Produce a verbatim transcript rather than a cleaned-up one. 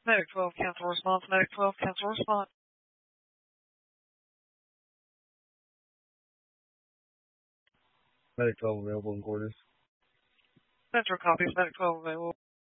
Medic twelve, cancel response. Medic twelve, cancel response. Medic twelve available in quarters. Central copies. Medic twelve available.